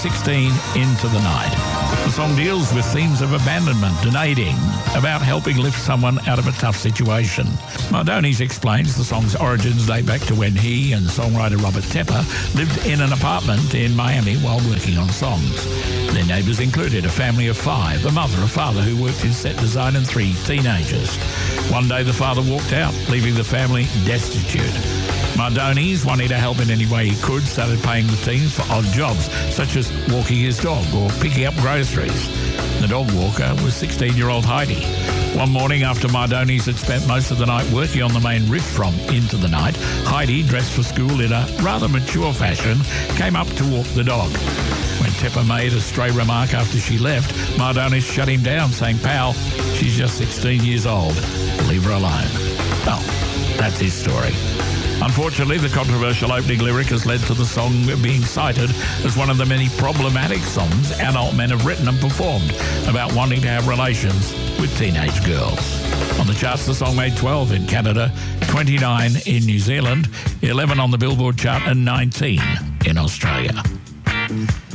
16 Into the Night. The song deals with themes of abandonment and aiding, about helping lift someone out of a tough situation. Mardones explains the song's origins date back to when he and songwriter Robert Tepper lived in an apartment in Miami while working on songs. Their neighbours included a family of 5, a mother, a father who worked in set design, and 3 teenagers. One day the father walked out, leaving the family destitute. Mardones, wanting to help in any way he could, started paying the teens for odd jobs, such as walking his dog or picking up groceries. The dog walker was 16-year-old Heidi. One morning after Mardones had spent most of the night working on the main riff from Into the Night, Heidi, dressed for school in a rather mature fashion, came up to walk the dog. When Tepper made a stray remark after she left, Mardones shut him down, saying, "Pal, she's just 16 years old. Leave her alone." Well, that's his story. Unfortunately, the controversial opening lyric has led to the song being cited as one of the many problematic songs adult men have written and performed about wanting to have relations with teenage girls. On the charts, the song made 12 in Canada, 29 in New Zealand, 11 on the Billboard chart, and 19 in Australia.